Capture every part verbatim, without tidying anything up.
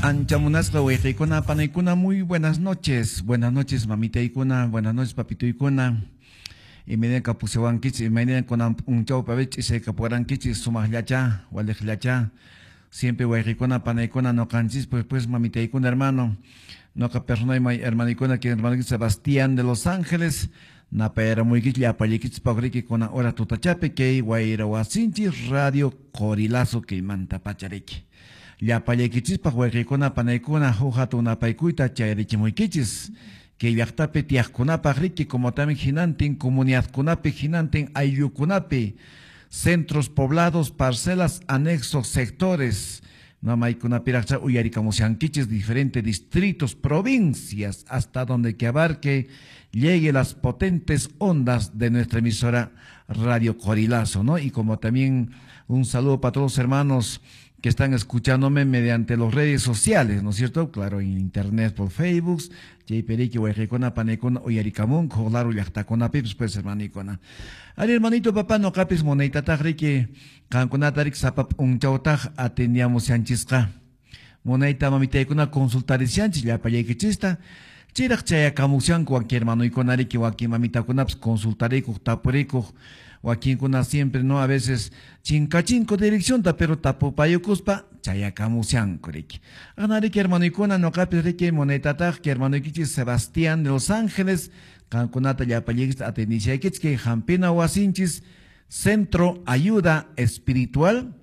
Anchamunasqa wayqiykuna panaykuna muy buenas noches. Buenas noches mamitaykuna, buenas noches papituykuna. Imayneka pusiwankichis, imayneka kunan unchawpavich isaykapurankichis sumaqllacha, waliqllacha. Siempre wayqiykuna panaykuna noqanchis pues pues mamitaykuna hermano. Noqa personayman hermanikuna que hermano Sebastián de Los Ángeles. Napayaramuykich llapallikichis paqriki kunan hora tutachapi kay wayra wasinchis radio Corilazo kaymanta pachariki. Llapallaykichispaq wayqiykuna panaykuna huk hatun apaykuyta chayrichimuykichis kay llaqtapi tiyaqkunapaq riki como también hinantin comunidadkunapi hinantin ayllukunapi centros poblados, parcelas, anexos, sectores mamaykunapiraqcha uyarikamushankichis diferentes distritos, provincias, hasta donde que abarque llegue las potentes ondas de nuestra emisora Radio Corilazo, ¿no? Y como también un saludo para todos los hermanos que están escuchándome mediante las redes sociales, ¿no es cierto? Claro, en internet, por Facebook, Jayperiki, Wayqikona, Panekona, Oyarikamun, Jolaru, Yachtakona, Pips, pues hermanicona. Ari hermanito papá, no capis moneta tajriki, Kankunatarik, Sapap, un chautaj, atendíamos Yanchisca. Moneta mamitaikuna, consultar Yanchis, ya payakichista. Chirak chaya kamusian, cualquier hermano y con Ariki, Joaquín mamitakunaps, consultarico, tapurico. Joaquín kuna siempre, ¿no? A veces, chincachinco dirección, ta, pero tapo payucuspa, chayakamusian, coriki. Anariki, hermano y kuna, no capis riki, monetataj, que hermano y Sebastián de Los Ángeles, canconata ya payix, atenicia que jampina huasinchis, Centro Ayuda Espiritual,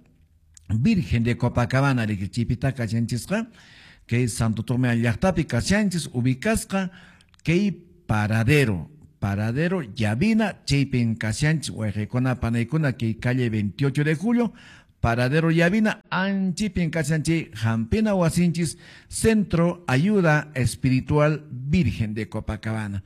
Virgen de Copacabana, riki, chipita, cachanchisca, que Santo Tomé Ayactapi, cachanchis, ubicasca, que paradero. Paradero Yavina, Cheipen Casianch, Huejecona Paneicuna, que calle veintiocho de julio, Paradero Yavina, Anchipen Casianchi, Jampina Huasinchis, Centro Ayuda Espiritual Virgen de Copacabana.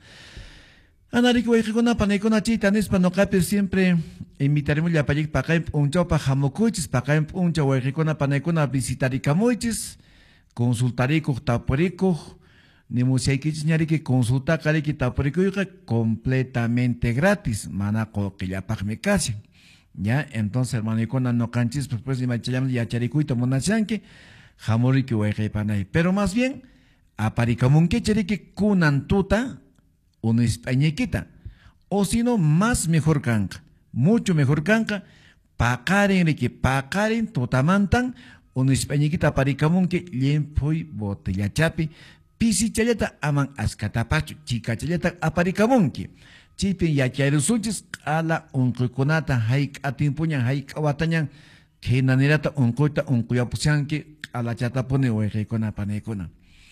Anarico Huejecona Paneicuna, Chitanispa, no cape siempre invitaremos ya para acá un chopa jamocuchis, para acá un chopa Huejecona Paneicuna, visitaricamuchis, consultarico, taporico. Ni musaikichis ñariki consulta kariki tapurikuyqa completamente gratis, manako que ya pagme casi. Ya, entonces hermano y con no canchis pues pues ni chayam ya charikuito monachanque, jamuriki wayqaypanay. Pero más bien aparikamunki chariki kunantuta un españequita, o si no más mejor canca, mucho mejor canca, pakaren riki pakaren totamantan un españequita aparikamunki liempoy botellachapi. Pisi chayata aman askatapachu, chica chayata aparikamunki. Chipin yacharusunchis ala unkukunata haik atimpuñan haik awatañan que nanirata unkuita unkuyapusianki ala chatapone huejeikuna paneikuna.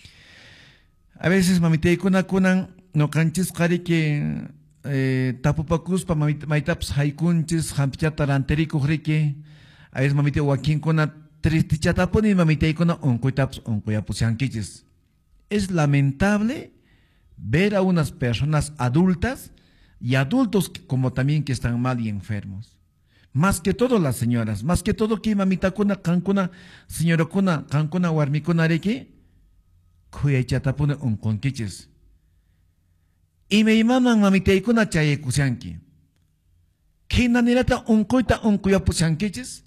A veces mamiteikuna kunan no canchis kariki eh, tapupakuspa maitaps haikunchis hampichata ranteriku riki. A veces mamite wakin kuna tristichatapone mamiteikuna unkuitaps unkuyapusiankichis. Es lamentable ver a unas personas adultas y adultos como también que están mal y enfermos. Más que todo las señoras, más que todo que mamita kuna, cancuna, señora kuna, cancuna, warmicuna reki, cuya chatapune un conquiches. Y me llaman mamita y kuna chaye kusianki. Que nanirata un coita un cuya pusianquiches.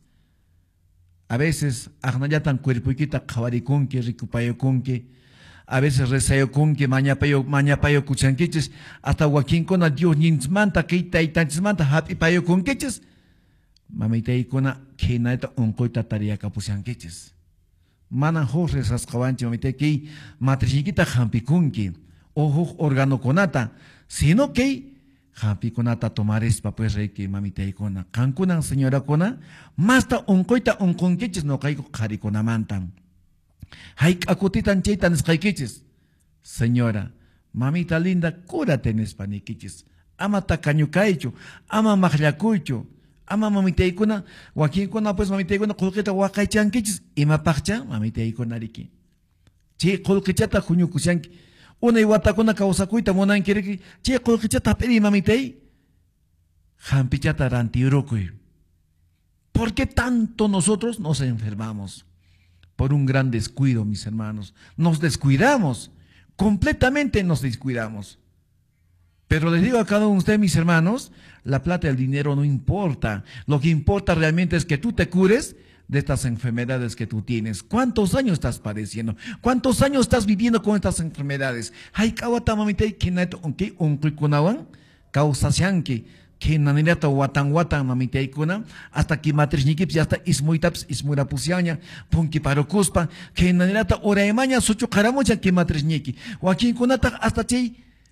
A veces, agnayatan cuerpuquita, kawarikunki, ricupayokunki. A veces rezayo con que mañapayo, mañapayo cuchanquiches, hasta Joaquín con a Dios ninsmanta, que taitanchmanta, happy payo con queches. Mamita y cona, que naeta un coita tarea capuchanquiches. Manan jorres ascavanche, mamita que matrichiquita jampicunki, ojo organo conata, sino que jampiconata tomares pues rey que mamita y cona. Cancunan señora cona, masta un coita un conqueches no caigo caricona mantan. Haik akutitan chaitan skaikichis. Señora, mamita linda, cúrate en espaniquichis. Ama tacañucaicho, ama magliacucho, ama mamiteikuna, wakinkuna pues mamiteikuna kulkita wakaichankichis, ima pacha, mamiteikuna riki. Che kulkichata juñukushanki. Una iwatakuna kausakuita monankiriki, che kulkichata peri mamitei. Jampichata rantirukui. ¿Por qué tanto nosotros nos enfermamos? Por un gran descuido, mis hermanos. Nos descuidamos, completamente nos descuidamos. Pero les digo a cada uno de ustedes, mis hermanos, la plata y el dinero no importa. Lo que importa realmente es que tú te cures de estas enfermedades que tú tienes. ¿Cuántos años estás padeciendo? ¿Cuántos años estás viviendo con estas enfermedades? Hay kawata mamitay kinaito onki unkuikunawan causasianki que nanirata watan watan mamitay kuna hasta que matrishnikip ya hasta ismuitaps ismurapusiaña punki parokuspa que nanirata oraemaña suchu karamucha que matrishniki wakin kunata hasta chay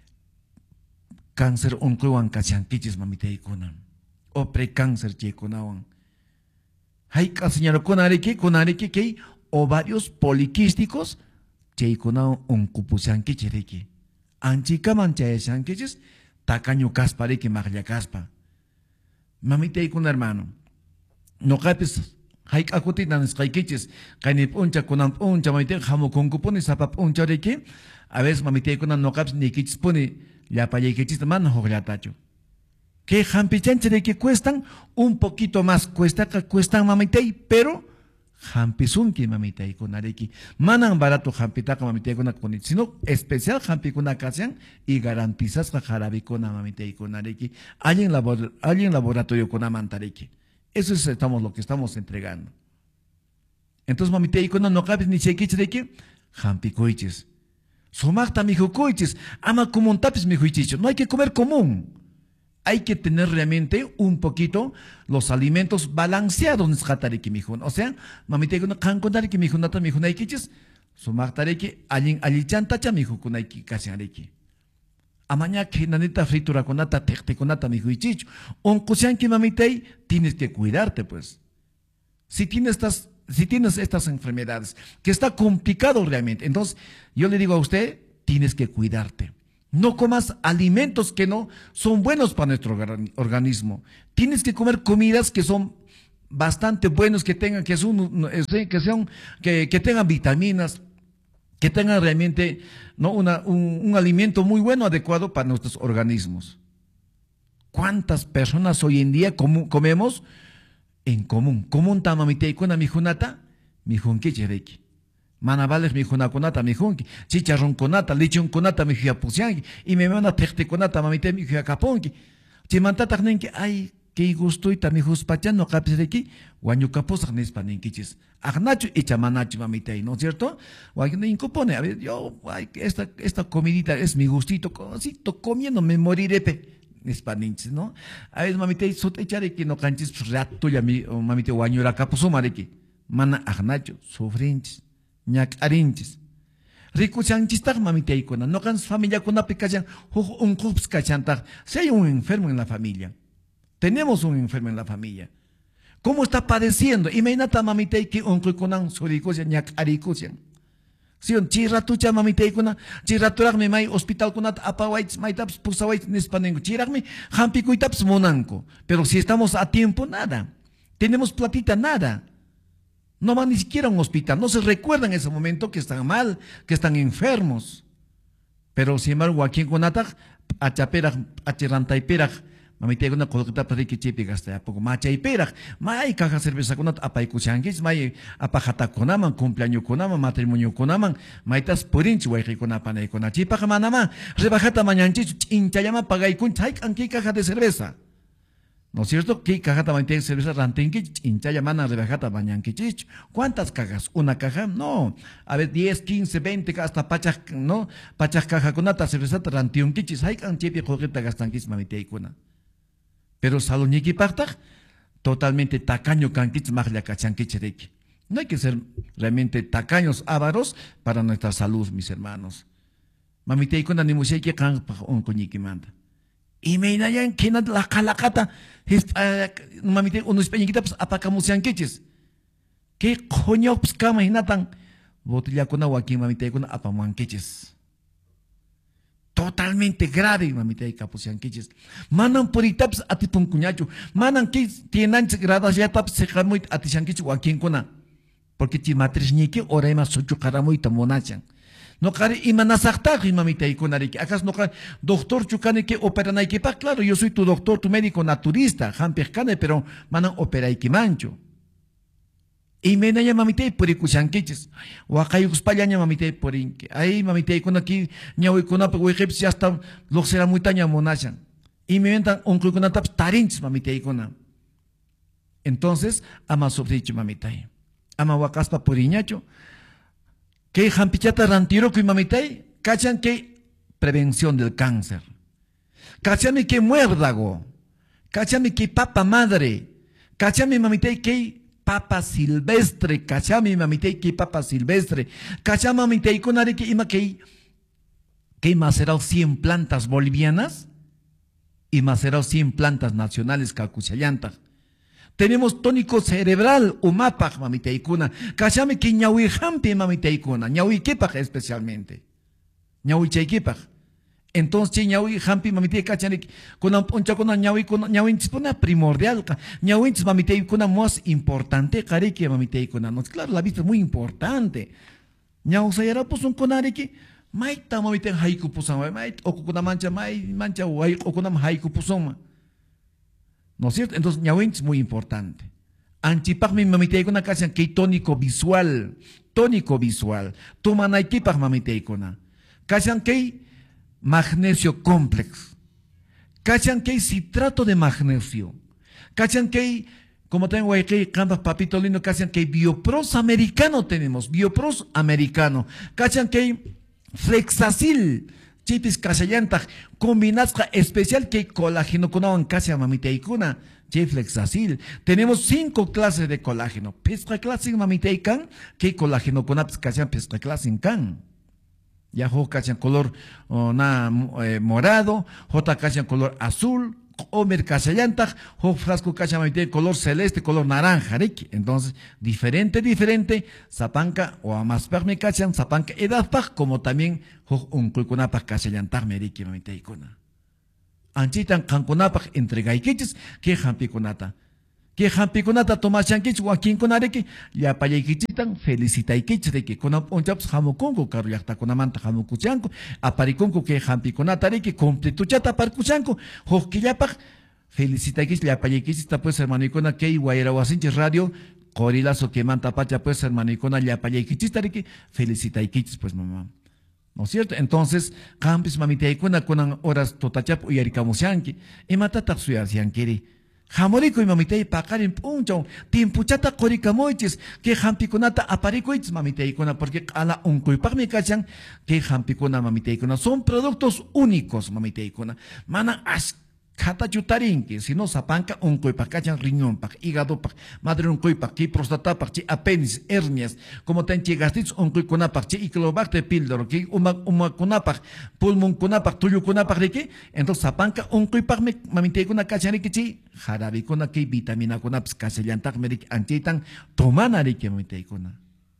cáncer unkuwan kasiankichis mamitay kuna o precáncer chay kunawan. Hay señor kunariki kunariki que ovarios poliquísticos chay kuna unkupusiankichiriki anchika manchayashankichis tacaño caspariki maglia caspa. Mamitay kuna hermano. No capes haik akutitan skaikichis kainip uncha kunan uncha mamitay hamu kunkupuni sapap uncha riki. A veces mamitay kuna no capes ni kichis puni ya payekichis man hoglatacho. Que jampichanche de que cuestan un poquito más, cuesta cuestan mamitay, pero jampisunki mamitay kunariki. Manan barato jampitaka mamitay kuna kuni, sino especial jampikuna kasian y garantizas ka jarabikuna mamitay kunariki. Hay en labor, hay en laboratorio kuna mantariki. Eso es estamos lo que estamos entregando. Entonces mamitay kuna no cabes ni chekichiriki, jampikoiches. Sumakta mijukoiches, ama común tapis mijuichicho. No hay que comer común. Hay que tener realmente un poquito los alimentos balanceados. O sea, mamite kuna kankontariki mijunata mijunaikichis, sumaktariki alin alichantacha mijukunaiki kasiariki. Amaña que nanita fritura konata tekte konata mijuichicho. Onkusianki mamitei, tienes que cuidarte pues. Si tienes estas, si tienes estas enfermedades, que está complicado realmente, entonces yo le digo a usted, tienes que cuidarte. No comas alimentos que no son buenos para nuestro organismo. Tienes que comer comidas que son bastante buenos, que tengan, que son, que sean, que, que tengan vitaminas, que tengan realmente no una, un, un alimento muy bueno, adecuado para nuestros organismos. ¿Cuántas personas hoy en día com, comemos en común? Común tamamitei kuna mijunata, mijunkichereki. Manavales mi junaconata mi junki, chicharrón conata, lechón conata mi juapusianki, y me manda tecte conata mamite mi juacaponki. Chimantata nenki, ay, que gusto y tami juspachano capseki, guanyucaposa nespanenkichis. Agnacho y chamanacho mamite, ¿no es cierto? Guayne incopone, a ver, yo, ay, esta, esta comidita es mi gustito, cosito comiendo, me moriré, pe. Nespanenchis, ¿no? A ver, mamite, sot echareki no canchis, rato ya mi, mamite, guanyura caposumareki. Mana agnacho, sufrinchis. Ñak arinchis. Rico chanchistag mamitay kuna. No can familia kuna picachan. Un cups cachantag. Si hay un enfermo en la familia. Tenemos un enfermo en la familia. ¿Cómo está padeciendo? Imagínate mamitay que un kunan suricosian ñak aricosian. Si un chiratucha mamitay kuna. Chiraturag me may hospital kuna apawaits maitaps pusawaits nispanengo. Chirag me hampikuitaps monanco. Pero si estamos a tiempo, nada. Tenemos platita, nada. No van ni siquiera a un hospital, no se recuerdan en ese momento que están mal, que están enfermos. Pero sin embargo, aquí en Conatag, a chaperag, a chirantaiperag, mamite una colocata para que chepe gasta, a poco machaiperag, may caja cerveza conat, a paikuchanguis, may apajata conaman, cumpleaños conaman, matrimonio conaman, maitas purinch, guayri conapan, y conachipa, manama, rebajata mañanchich, hinchayama, pagaikun, chaik, anki caja de cerveza. ¿No es cierto? ¿Qué caja también tiene cerveza rantenquich, hinchaya mana rebajata bañanquichich? ¿Cuántas cajas? ¿Una caja? No. A ver, diez, quince, veinte, hasta pachas, ¿no? Pachas caja con ata cerveza rantionquichis. Hay canchepi jojeta gastanquis mamiteikuna. Pero saloniki partaj, totalmente tacaño canquich maglia cachanquichereki. No hay que ser realmente tacaños ávaros para nuestra salud, mis hermanos. Mamiteikuna ni museki kan on coñiki manda. Y me inayan que na la calacata, mamite, unos peñiquitas, pues apacamusian queches. ¿Qué coño, pues, cama y natan? Botella con agua aquí, mamite, con apamuan queches. Totalmente grave, mamite, capusian queches. Manan por itaps a ti puncuñacho. Manan que tienen gradas ya taps se jamuit a ti shanquich o aquí en cona. Porque ti matriz ñique, ora más socho caramuita monachan. No cari imanasakta mamita y conariki. ¿Acaso no cari doctor chukane que operan aquí? Claro, yo soy tu doctor, tu médico naturista, jampircane, pero manan opera y mancho. Y me naya mamita y por ikuchanquiches. O acá y uspayaña mamita y por inque. Ahí mamita y con aquí, ñawi con apa, huejepsi hasta lo será muy taña monachan. Y me ventan un cluconataps tarinch mamita y con. Entonces, ama sofricho mamita y. ama wakaspa puriñacho, que jampichata rantiro que mamitay, cachan que prevención del cáncer. Cachame que muérdago, cachame que papa madre, cachame mamitay que papa silvestre, cachame mamitay que papa silvestre, cachame mamitay con are que ima que que macerao cien plantas bolivianas y macerao cien plantas nacionales cacuchayanta. Tenemos tónico cerebral, umapaj, mamiteikuna. Cachame que ñaui jampi, mamiteikuna. Ñaui kipaj especialmente. Ñaui chaykipaj. Entonces, ñaui jampi, mamite, cachane, con un poncha con ñaui, con ñaui, una primordial. Ñaui, mamiteikuna, más importante, careque, mamiteikuna. Claro, la vista es muy importante. Ñau sayara, pues un conare que, maita, mamite, haiku, pusama, mait, o con mancha, mai, mancha, o con haiku, pusoma. ¿No es cierto? Entonces, ñahuin es muy importante. Anchipaj mi mamiteikuna cachan que tónico visual, tónico visual. Tumanaikipaj mamiteikuna. Cachan que magnesio complex. Cachan que citrato de magnesio. Cachan que, como tengo aquí, cantas papito lindo, cachan que biopros americano tenemos, biopros americano. Cachan que flexacil. Chipis casallanta, combinazca especial que colágeno con una casa mamiteikuna, flexacil. Tenemos cinco clases de colágeno. Pesca clase mamiteikan, que colágeno con apps casa pesca clase en can. Ya ho cachan color oh, na, eh, morado, jota cachan color azul, Omer casallanta, ho frasco cacha mamitei color celeste, color naranja, ¿rik? Entonces, diferente, diferente, zapanca o amasperme cachan, zapanca edadpaj, como también ho un culcunapaj casallantag meriki mamitei kuna. Anchitan canconapaj entregaikichis, que jampiconata. Que jampiconata tomachanquich, Joaquín conareki, ya payakichitan, felicitaikichis de que con un chaps jamoconco, caruyacta con amanta jamocuchanco, apariconco que jampiconata de que completuchata parcuchanco, hoquillapaj, felicitaikichis, ya payakichis, pues hermanicona que iguayera wasinches radio, corilazo que manta pacha, pues hermanicona, ya payakichis, de que felicitaikichis, pues mamá. ¿No es cierto? Entonces, campis mamiteikuna con horas totachap y aricamusianki, y matata suyasiankiri. Jamorico y mamitei pakarin puncho, timpuchata korikamoiches, que jampiconata aparicoiches mamiteikuna, porque a la uncuipagmi cachan, que jampicona mamiteikuna, son productos únicos mamiteikuna. Mana as kata chutarinki, si no sapanca uncuipa cachan riñón, pak, hígado, pak, madre uncuipa, que prostata, pak, chi apéndice, hernias, como tenchi gastritis uncuicuna, pak, chi iclobacter píldoro, que uma, uma kunapak, pulmón kunapak, tuyo kunapak, de que, entonces sapanca uncuipa mamiteikuna cachan, chi, jarabicuna, que vitamina kunaps, casellantak, merik, anchitan, tomana, riki mamiteikuna.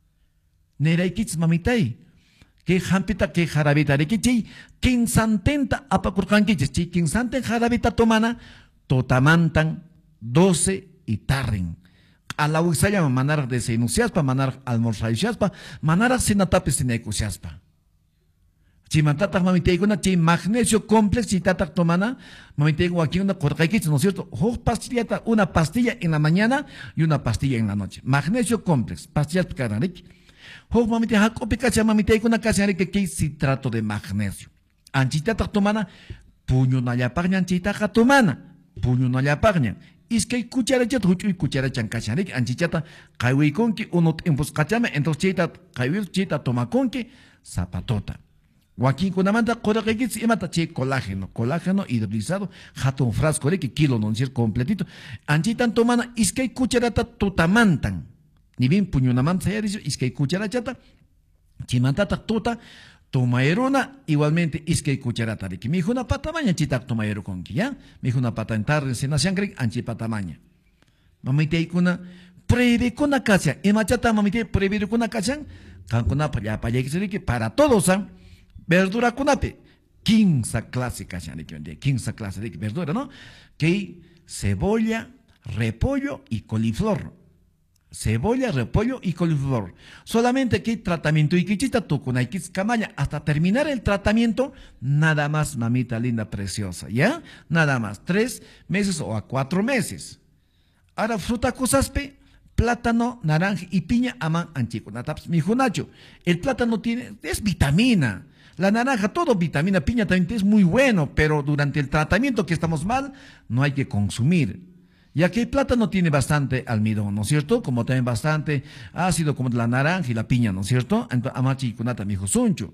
Neraikits mamitei. Que jampita que jarabita de que chi quinsantenta apacurcanquiches chi quinsanten jarabita tomana totamantan doce y tarren a la uxaya manar de senuciaspa manar almorzayaspa manar sinatapes sinecusiaspa chi mantata mamiteiguna chi magnesio complex chi tatak tomana mamiteigo aquí una corcaiquich, ¿no es cierto? Ho pastillata, una pastilla en la mañana y una pastilla en la noche. Magnesio complex, pastillas picaranrik. Ho mamite hakopi kacha mamite kuna kacha que que citrato de magnesio. Anchita tomana puño na ya pagna anchita tomana puño na ya pagna. Es que cuchara chat huchu cuchara chancacha rik anchichata kaiwi konki uno tiempos kachame entonces chita kaiwi chita toma konki zapatota. Joaquín kunamanta korakekits imata che colágeno, colágeno hidrolizado, jato un frasco de que kilo no decir completito. Anchitan tomana es que cucharata totamantan. Ni bien puñunaman se dicho, es que cucharachata, chimantata tota, tomaerona, igualmente es que cucharata de que mi hijo una patamaña chitak tomaero con que ya, mi hijo una pata en tarde, se nace angre, anchi patamaña. Mamite ikuna, preve con la casa, y machata mamite preve con la casa, cancuna para para que para todos, ¿ah? Verdura kunape, quince clásica, quince clases de verdura, ¿no? Que cebolla, repollo y coliflor. Cebolla, repollo y coliflor. Solamente que tratamiento y quichita tucunaikis camaya. Hasta terminar el tratamiento, nada más, mamita linda, preciosa, ¿ya? Nada más, tres meses o a cuatro meses. Ahora, fruta cosaspe, plátano, naranja y piña, aman anchico. Nataps, mi junacho. El plátano tiene, es vitamina. La naranja, todo vitamina, piña también es muy bueno, pero durante el tratamiento que estamos mal, no hay que consumir. Y aquí el plátano tiene bastante almidón, ¿no es cierto? Como también bastante ácido, como la naranja y la piña, ¿no es cierto? Entonces, amachi kunata mi suncho.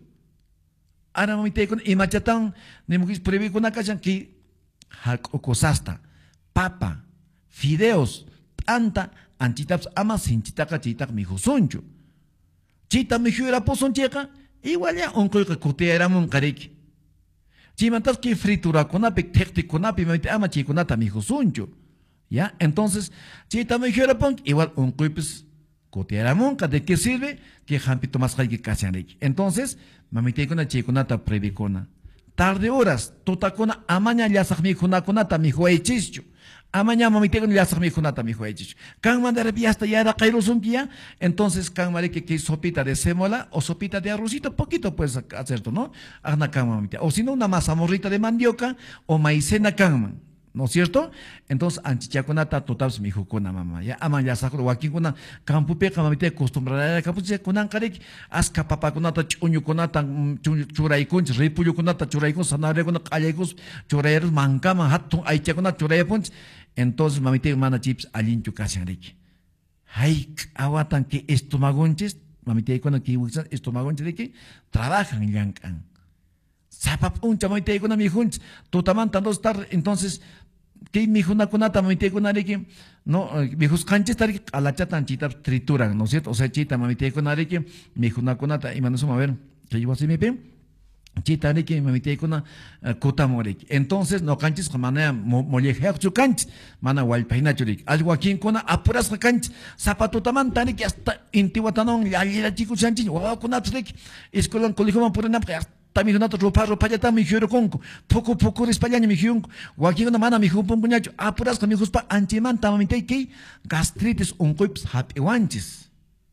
Ahora mamite con imachatán, ni mukis previ con acachan que hakokosasta, papa, fideos, tanta, anchitaps ama sin chitaca chitak mi suncho. Chita mi era pozon checa, igual ya un coica cuteara moncarik. Chimantas que fritura con ape, tecti con ape, mamite amachi kunata mi suncho. ¿Ya? Entonces, chita me dijera punk, igual un cuipes cotiera monca, ¿de qué sirve? Que jampito más hay que casianek. Entonces, mamite con la chiconata predicona. Tarde horas, tutacona, amaña ya mi junaconata, mi juechicho. Amaña mamite con ya mi junata, mi juechicho. Can mandar hasta ya era cairo zumpia, entonces can mare que que sopita de sémola o sopita de arrocito, poquito puedes hacer, ¿no? Agna can mamite. O si no, una mazamorrita de mandioca o maicena can. ¿No es cierto? Entonces, anchichaconata totabs mi jukuna mamá. Ya aman ya sakro wakikuna campo pe kamamite acostumbrada campo se kunan karek aska papa kunata chuñu kunata churay kunch ripuyu kunata churay kun sanare kun qallaykus churayers mankama hatun aicha kunata churay punch. Entonces, mamite mana chips alinchu kashanrik. Hay awatan que estomagonches, mamite kuna que usan estomagonches de que trabajan yankan. Sapap un chamoite kuna mi hunch, totamanta dos tar entonces que mi juna kunata mamite kunariki, no, mi jus canches tar a la chatan chita tritura, ¿no es cierto? O sea, chita mamite kunariki, mi juna kunata, y manos a ver, que yo así me pe, chita riki, mamite kuna kutamoriki. Entonces, no canches con manera mollejer chu canch, mana walpaina churik. Algo aquí en kuna apuras canch, zapato tamanta que hasta intiwatanon, ya llega chico chanchi, o kunatrik, escolan colijoma por una también una ropa ropa ya también quiero conco poco poco español mi hijo guaki una mana mi hijo pon puñacho apuras con mi hijo pa antiman tamamente que gastritis un coips happy wanches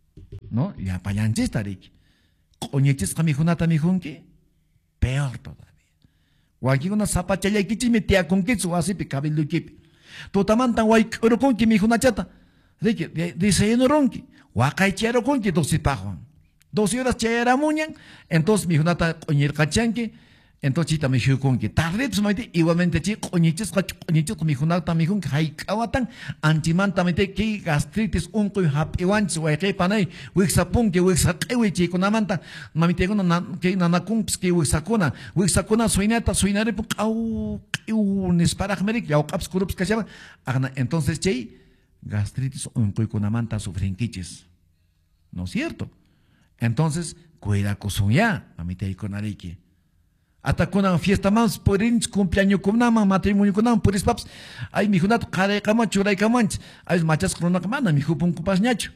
no ya payanches tarik coñeches con mi hijo nata mi hijo que peor todavía guaki una zapachaya que te metía con que su hace picable lo que totamanta guay oro con que mi hijo na chata de que dice no ronqui guakai quiero con que doce pajuan dos horas chayara muñan, entonces mi junata coñir cachanque, entonces chita me dijo con que tarde, pues maite, igualmente chi, coñiches, coñiches, con mi junata me dijo que hay kawatan, antimanta mete que gastritis, un coy hap, iwanch, hueque panay, wixapun, que wixakewi, chi, con amanta, mamite con que nanacumps, que wixacuna, wixacuna, suinata, suinare, au, un esparajmeric, ya o caps curups que llama, entonces chi, gastritis, un coy con amanta, sufren quiches, ¿no es cierto? Entonces, cuida con ya, mamita y con ariki. Hasta con una fiesta más, por el cumpleaños con una matrimonio con una, por eso, paps, ay, mi junat, care camanch, churay camanch, ay, machas con una camana, mi jupun cupas ñacho.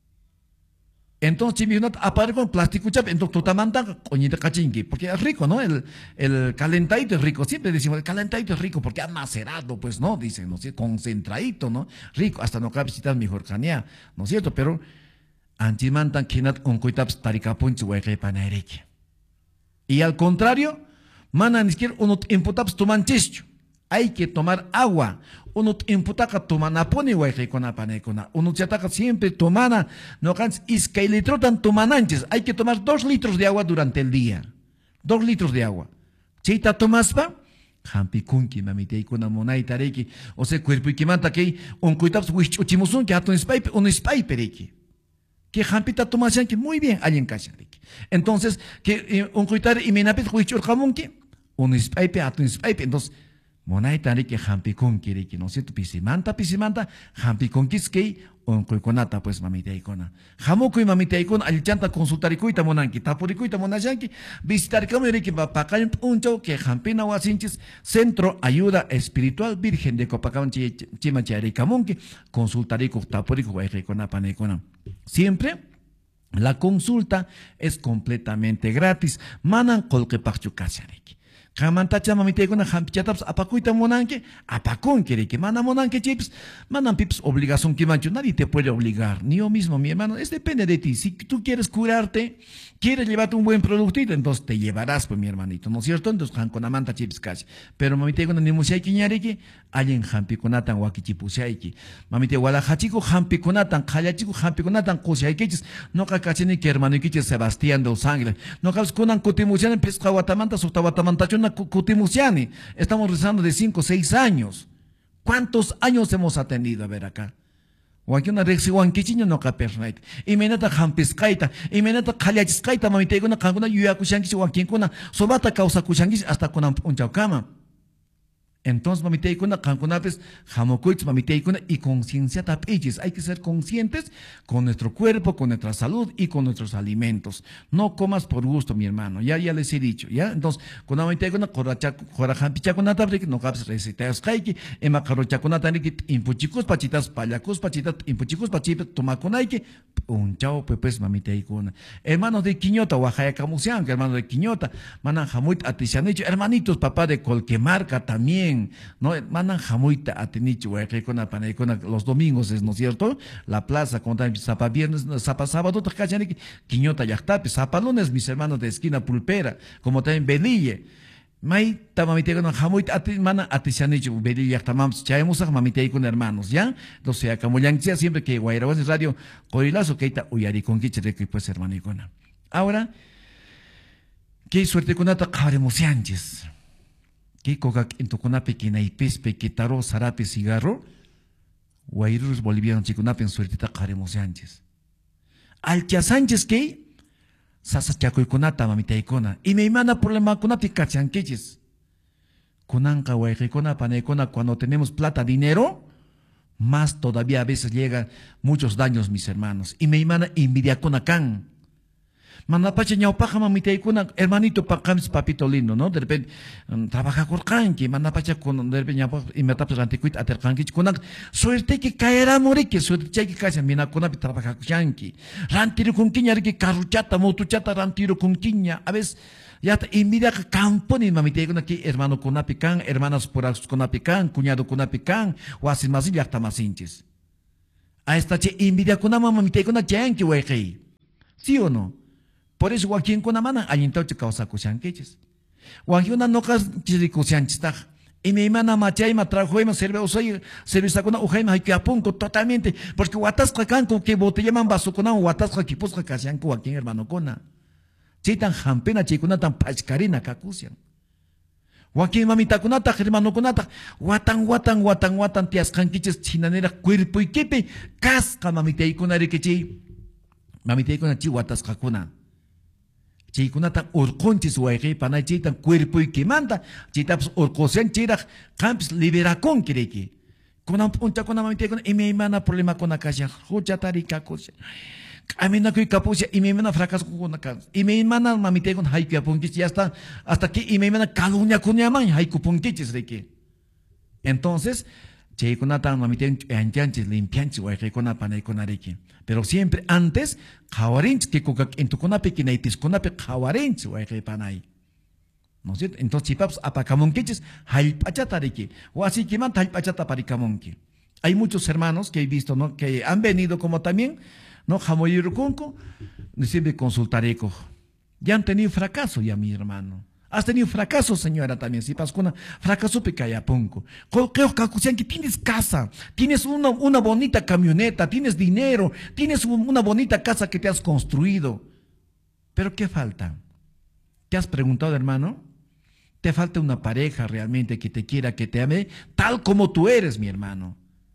Entonces, mi junat, apare con plástico chap, entonces, totamanta, coñita cachingue, porque es rico, ¿no? El, el calentadito es rico, siempre decimos, el calentadito es rico, porque ha macerado, pues, ¿no? Dicen, ¿no es cierto? Concentradito, ¿no? Rico, hasta no cabe citar mejor canea, ¿no es cierto? Pero, antimantan kinat onkoitaps tarikapunch hueque panaereke. Y al contrario, manan ni siquiera unot imputaps tumanchicho. Hay que tomar agua. Unot imputaka tumanaponi hueque con apanecona. Unot yataka siempre tomana, no cans iskai litro tan tumananches. Hay que tomar dos litros de agua durante el día. Dos litros de agua. Chita tomaspa, hampi kunki mamite ikuna monai tareki. O sea, cuerpo y que manta que onkoitaps wish uchimusun que hatun spaipe, un spaipereki. Que jampita tomasan que muy bien alguien casa entonces que un coitar y menapet huichur jamón que un spaipe a un spaipe entonces monai tari que jampi con quiere que no sé tu pisimanta pisimanta jampi con que un coiconata pues mamita icona jamoco y mamita icona al chanta consultar y cuita monanqui tapuricuita monayanqui visitar camere que va para un chau que jampina huasinchis centro ayuda espiritual virgen de Copacabana chimachari camonque consultarico tapurico guayrecona panecona. Siempre la consulta es completamente gratis. Manan colque pachu kasareki. Kamantacha mamite con hampichataps apacuita monanque, apacón quiere que mana monanque chips, manan pips obligación que mancho, nadie te puede obligar, ni yo mismo, mi hermano, es depende de ti. Si tú quieres curarte, quieres llevarte un buen productito, entonces te llevarás, pues mi hermanito, ¿no es cierto? Entonces han con amanta chips casi. Pero mamite con animusiai quiñareque, alguien hampi conatan wakichipusiaiki. Mamite walajachico hampi conatan, kayachico hampi conatan kusiaikichis, no cacachini que hermano iquichis Sebastián de Sangre, no cabes conan cotimusian pesca guatamanta, subtaguatamanta chuna. Cutimusiani, estamos rezando de cinco o seis años. ¿Cuántos años hemos atendido? A ver acá. Wanki una rexi wankichiño no kapernait. Imenata hampiskaita, imenata kaliachiskaita mamiteikuna kankuna yuyakushankichi wankikuna sobata kausakushankichi hasta kuna unchaukama. Entonces, mamiteikuna, kankunapes, jamokuits, mamiteikuna, y conciencia tapichis. Hay que ser conscientes con nuestro cuerpo, con nuestra salud y con nuestros alimentos. No comas por gusto, mi hermano. Ya, ya les he dicho, ¿ya? Entonces, con mamiteikuna, korajampichakuna tabrik, no caps reciteos kaiki, ema karochakuna tabrik, impuchicus pachitas, payacus pachitas, impuchicus pachitas, tomakunaiki, un chao, pues, mamiteikuna. Hermanos de Quiñota, Oaxaca, Camusian, hermanos de Quiñota, manan jamuit atishanicho, hermanitos, papá de Colquemarca también. No, mandan jamuita a Tenicho, los domingos, ¿es no es cierto? La plaza, como también Zapa viernes, Zapa sábado, Quiñota Yachtapi, Zapa lunes, mis hermanos de esquina Pulpera, como también Belille. May tamamiteikuna jamuita ati mana atishanicho, Belille Yachtamams, chaemos a mamiteikuna hermanos, ¿ya? Entonces, acá Moyanxia, siempre que Guairaguas Radio, Corilazo, Keita, Uyari con Kichireki, pues hermanicona. Ahora, qué suerte con ata Caremosianches. Que coca en toconape que naipes pequetaro sarape cigarro, guairus bolivianos chicunape en suertita caremos Sánchez. Alcha Sánchez que sasa chaco y conata mamita icona. Y me imana problema conati cachanqueches. Conanca guairicona panecona cuando tenemos plata, dinero, más todavía a veces llegan muchos daños, mis hermanos. Y me imana envidia con acán. Manapacha ñaupaja mamiteikuna, hermanito pacamis papito lindo, ¿no? De repente, um, trabaja corcanqui, manapacha con, de repente, y me tapas anticuit atercanqui, con suerte que caerá morique, suerte que cae, mina con trabaja yanqui. Rantiro con quiña, que carruchata, motuchata, rantiro con quiña, a veces, ya, y mira que campo ni mamiteikuna aquí, hermano con apicán, hermanas por con apicán, cuñado con apicán, o así más y ya está más hinches. A esta che, envidia con una mamiteikuna yanqui, güey, ¿sí o no? Por eso, Joaquín con la mano, hay en toche causa cuchanqueches. Joaquín una nocas chiricuchanchista. Y mi hermana Machaima trajo y sirve o soy servicio con ujaima hay que apunco totalmente. Porque Huatasca canco que botella man vaso con un Huatasca que pusca casianco Joaquín hermano cona. Chitan jampena chicuna tan pachcarina cacusian. Joaquín mamita conata, hermano conata. Watan, watan, watan, watan, tias canquiches chinanera cuerpo y kepe. Casca mamita y con ariquechi. Mamita y con achi Huatasca cona. Chikunatan urconchis huayqi panay chitan cuerpo y que manda chitaps urcosian chiraj campis liberacon kireki kunan punta kuna mamite kuna ime mana problema kuna kasha hucha tarika kusha amina kui kapucha ime mana fracaso kuna kas ime mana mamite kuna haiku punchis ya está hasta que ime mana caluña kunya man haiku punchis reki. Entonces chikunatan mamite anchanchis limpianchis huayqi kuna panay kuna reki. Pero siempre antes, jawarinch, que en tu conape que naitis conape jawarinch, o hay panay. ¿No es cierto? Entonces, chipaps, apacamonquiches, halpachatariki, o así que manta halpachata paricamonqui. Hay muchos hermanos que he visto, ¿no? Que han venido como también, ¿no? Jamoyircunco, siempre consultareco. Ya han tenido fracaso, ya mi hermano. Has tenido fracaso, señora, también. Si pascuna, fracaso pecayapunco. Creo que tienes casa, tienes una, una bonita camioneta, tienes dinero, tienes una bonita casa que te has construido. Pero ¿qué falta? ¿Te has preguntado, hermano? Te falta una pareja realmente que te quiera, que te ame, tal como tú eres, mi hermano.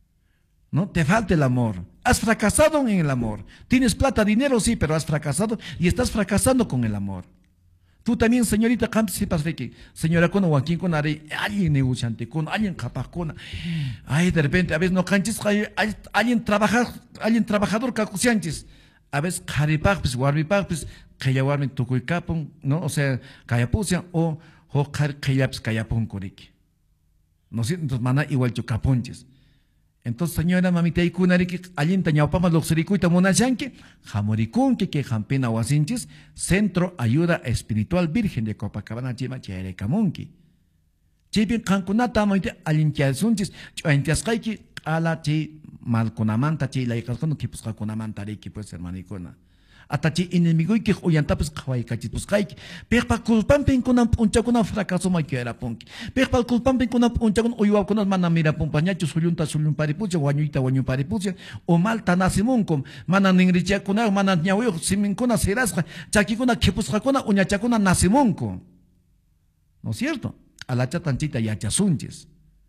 ¿No? Te falta el amor. Has fracasado en el amor. Tienes plata, dinero, sí, pero has fracasado y estás fracasando con el amor. Tú también, señorita, cantas y pasas que señora con Joaquín con Ari, alguien negociante con alguien capaz con, ay, de repente, a veces no canches, alguien trabaja, alguien trabajador cacucianches, a veces caripapis, guarbipapis, cayawarme tucuicapon, ¿no? O sea, cayapucian o o cayapis cayapon coriki. ¿No es cierto? Entonces, mana igual chocaponches. Entonces, señora mamita y kunariki, allí tañaupama loxericuita monachanque, jamoricunque que jampena huasinches, Centro Ayuda Espiritual Virgen de Copacabana, chima chayarecamonqui. Chipin cankunata mamita, allí chayasunches, chuantiascaiki, ala chi malconamanta, chi laicascono, kipus caconamanta, riki, pues hermanicona. Atachi enemigo y que oyantapes kawaikachi pues kaiki. Perpa culpampen con un chacuna fracaso maquiera ponki. Perpa culpampen con un chacun oyua con mana mira pompañacho sulunta sulun paripucha guañuita guañu paripucha o malta nasimuncom mana ningricha con mana ñahuyo simincona serasca chakikuna kepuscacona uñachacuna nasimunco. ¿No es cierto? A la chatanchita yachasunches.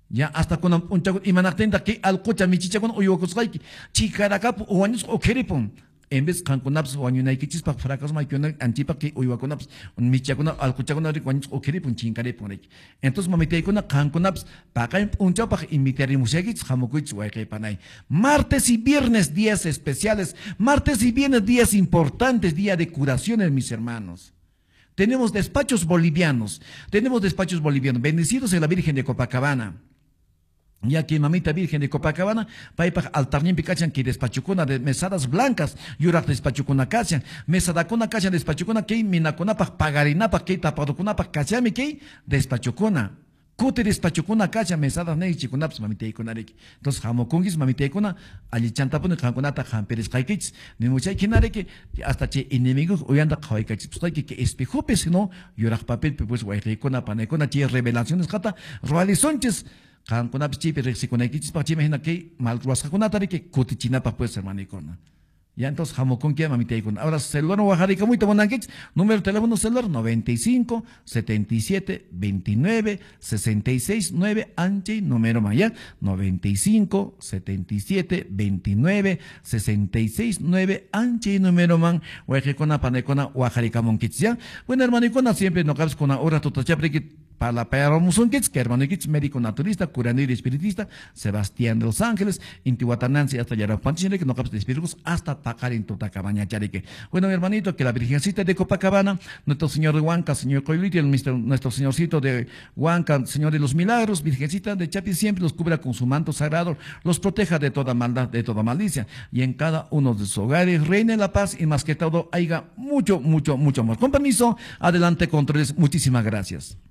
Ya hasta con un chaco imanactenta que al cocha mi chicha con uyokosqayki chikarakapu uwañus okeripun. En vez kankunaps wañunaykichis pa fracas maykuna antipa que uywakunaps michakuna alkuchakuna wañus okeripun chinkaripun riki. Entonces mamitaykuna kankunaps paqay unchawpaq invitarimushaykichis hamukuchis wayqaypanay. Martes y viernes días especiales, martes y viernes días importantes, día de curaciones, mis hermanos. Tenemos despachos bolivianos, tenemos despachos bolivianos, bendecidos en la Virgen de Copacabana. Ya que mamita Virgen de Copacabana, paipa altarñen picachan que despachucuna de mesadas blancas, yurak despachucuna cachan, mesadacuna cachan despachucuna que minaconapa pagarinapa que tapaducunapa cachami que despachucuna. Kute despachucuna cacha mesadas ne chikunaps mamita ikunariki. Entonces jamokungis mamita ikuna allí chantapune jankunata jamperes kaikich, ni muchay kinariki hasta che enemigos uyanda kawaikachis que espejupe sino yurak papel pues guayrikuna panekuna che revelaciones jata roalizonches. Kan kunapis chipi rexikunaykichis pa chimejina que malruasqakunata riki kutichinapa pues hermanicona. Ya entonces jamocón que mamita ikuna. Ahora celular oaxaca muy bonanquich, número de teléfono celular noventa y cinco, setenta y siete, veintinueve, sesenta y seis, nueve anche número maya noventa y cinco, setenta y siete, veintinueve, sesenta y seis, nueve anche número man oaxicona panecona oaxaca monquich ya. Bueno hermanicona siempre no cabes con una hora tutachapre que para la perra musunquits, que hermano Kits, médico naturista, curandero y espiritista, Sebastián de los Ángeles, Intihuatanansi hasta Yarapanchile, que no capes de espíritus, hasta Tacarin Tutacabaña Charique. Bueno, mi hermanito, que la Virgencita de Copacabana, nuestro señor de Huanca, señor Coiliti, nuestro señorcito de Huanca, señor de los milagros, Virgencita de Chapi, siempre los cubra con su manto sagrado, los proteja de toda maldad, de toda malicia, y en cada uno de sus hogares reine la paz y más que todo haya mucho, mucho, mucho amor. Con permiso, adelante, controles, muchísimas gracias.